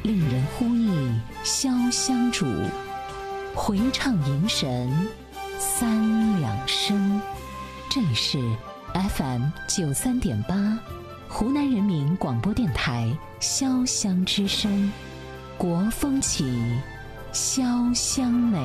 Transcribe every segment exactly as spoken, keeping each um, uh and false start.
令人呼忆潇湘主，回唱迎神三两声。这里是 F M 九三点八，湖南人民广播电台潇湘之声，国风起，潇湘美。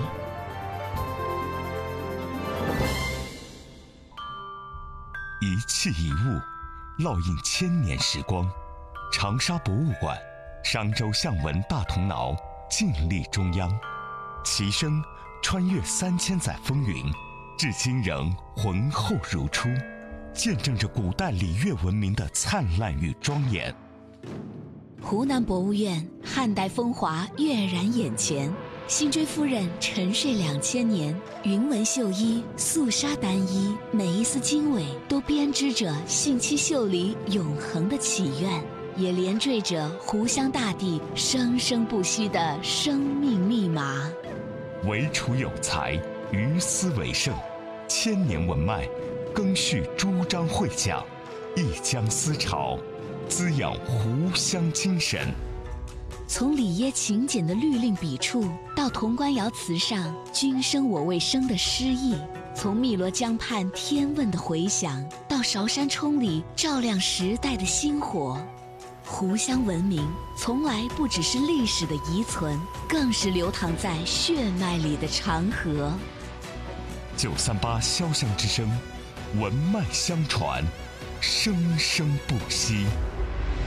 一器一物，烙印千年时光。长沙博物馆，商周象纹大铜挠，静立中央，其声穿越三千载风云，至今仍浑厚如初，见证着古代礼乐文明的灿烂与庄严。 湖南博物院汉代风华跃然眼前，辛追夫人沉睡两千年，云纹绣衣、素纱单衣，每一丝经纬都编织着信七秀里永恒的祈愿，也连缀着湖湘大地生生不息的生命密码。 惟楚有才，于斯为盛，千年文脉，更续诸章会讲，一江思潮，滋养湖湘精神。 从里耶勤俭的律令笔触，到潼关窑瓷上君生我未生的诗意；从汨罗江畔天问的回响，到韶山冲里照亮时代的星火。湖湘文明从来不只是历史的遗存，更是流淌在血脉里的长河。 九三八潇湘之声，文脉相传，生生不息。